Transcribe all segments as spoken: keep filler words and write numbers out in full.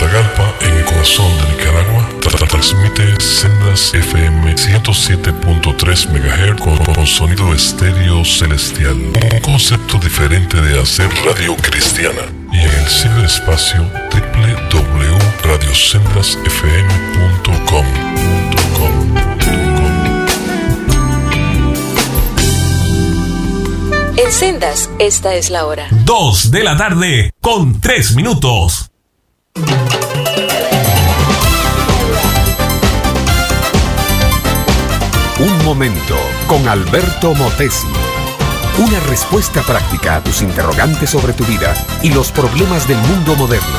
Matagalpa, en el corazón de Nicaragua, tra- transmite Sendas F M ciento siete punto tres megahertz con, con sonido estéreo celestial. Un concepto diferente de hacer radio cristiana. Y en el ciberespacio doble u doble u doble u punto radio sendas f m punto com. En Sendas, esta es la hora. Dos de la tarde con tres minutos. Un momento con Alberto Motesi. Una respuesta práctica a tus interrogantes sobre tu vida y los problemas del mundo moderno.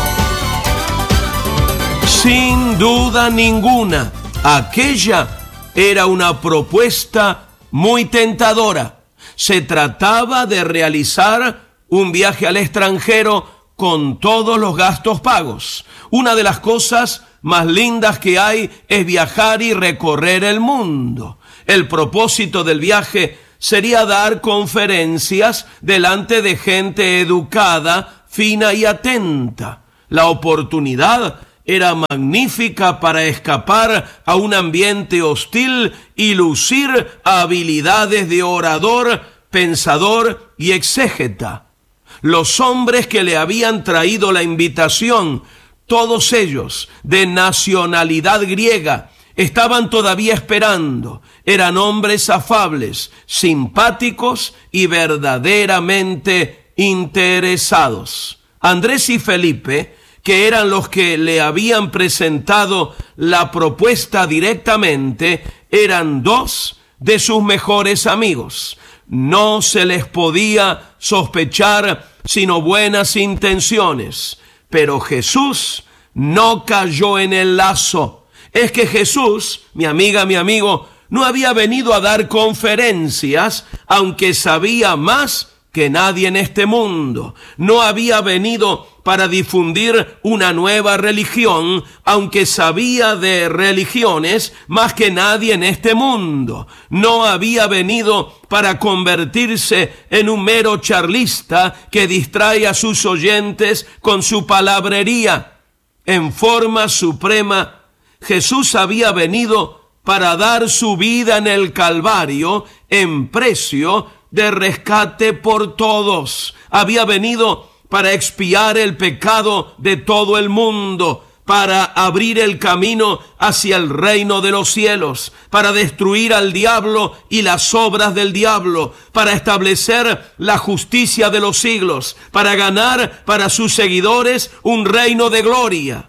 Sin duda ninguna, aquella era una propuesta muy tentadora. Se trataba de realizar un viaje al extranjero con todos los gastos pagos. Una de las cosas más lindas que hay es viajar y recorrer el mundo. El propósito del viaje sería dar conferencias delante de gente educada, fina y atenta. La oportunidad era magnífica para escapar a un ambiente hostil y lucir habilidades de orador, pensador y exégeta. Los hombres que le habían traído la invitación, todos ellos de nacionalidad griega, estaban todavía esperando. Eran hombres afables, simpáticos y verdaderamente interesados. Andrés y Felipe, que eran los que le habían presentado la propuesta directamente, eran dos de sus mejores amigos. No se les podía sospechar sino buenas intenciones, pero Jesús no cayó en el lazo. Es que Jesús, mi amiga, mi amigo, no había venido a dar conferencias, aunque sabía más que nadie en este mundo. No había venido para difundir una nueva religión, aunque sabía de religiones más que nadie en este mundo. No había venido para convertirse en un mero charlista que distrae a sus oyentes con su palabrería. En forma suprema, Jesús había venido para dar su vida en el Calvario en precio de rescate por todos. Había venido para expiar el pecado de todo el mundo, para abrir el camino hacia el reino de los cielos, para destruir al diablo y las obras del diablo, para establecer la justicia de los siglos, para ganar para sus seguidores un reino de gloria.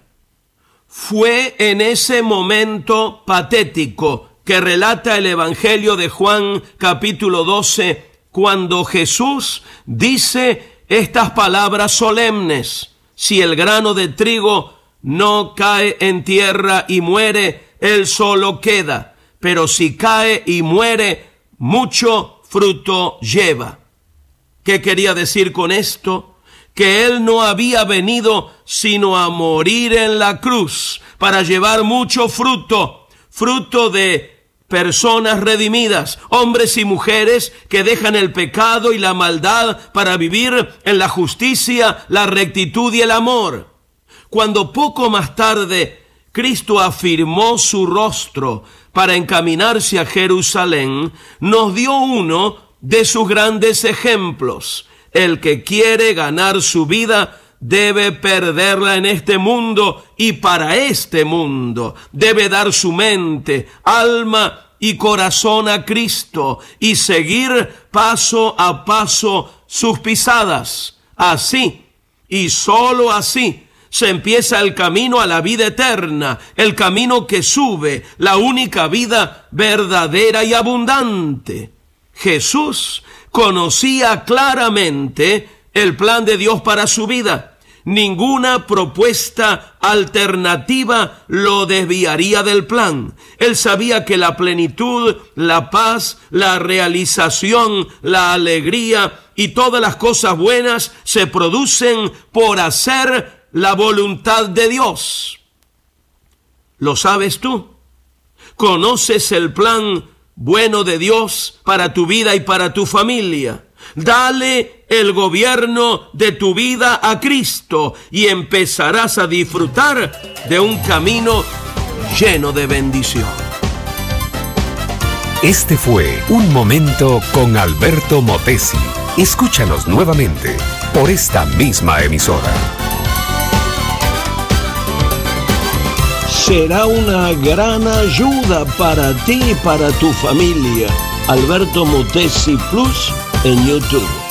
Fue en ese momento patético que relata el Evangelio de Juan, capítulo doce, cuando Jesús dice estas palabras solemnes: si el grano de trigo no cae en tierra y muere, él solo queda, pero si cae y muere, mucho fruto lleva. ¿Qué quería decir con esto? Que él no había venido sino a morir en la cruz para llevar mucho fruto, fruto de personas redimidas, hombres y mujeres que dejan el pecado y la maldad para vivir en la justicia, la rectitud y el amor. Cuando poco más tarde Cristo afirmó su rostro para encaminarse a Jerusalén, nos dio uno de sus grandes ejemplos. El que quiere ganar su vida debe perderla en este mundo y para este mundo. Debe dar su mente, alma y corazón a Cristo y seguir paso a paso sus pisadas. Así, y solo así, se empieza el camino a la vida eterna, el camino que sube, la única vida verdadera y abundante. Jesús conocía claramente el plan de Dios para su vida. Ninguna propuesta alternativa lo desviaría del plan. Él sabía que la plenitud, la paz, la realización, la alegría y todas las cosas buenas se producen por hacer la voluntad de Dios. ¿Lo sabes tú? ¿Conoces el plan bueno de Dios para tu vida y para tu familia? Dale el gobierno de tu vida a Cristo y empezarás a disfrutar de un camino lleno de bendición. Este fue Un Momento con Alberto Motesi. Escúchanos nuevamente por esta misma emisora. Será una gran ayuda para ti y para tu familia. Alberto Motesi Plus en YouTube.